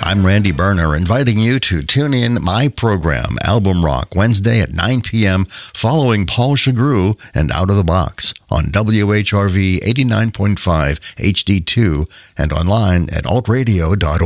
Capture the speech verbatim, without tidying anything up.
I'm Randy Berner, inviting you to tune in my program, Album Rock, Wednesday at nine p.m., following Paul Chagru and Out of the Box on W H R V eighty-nine point five H D two and online at alt radio dot org.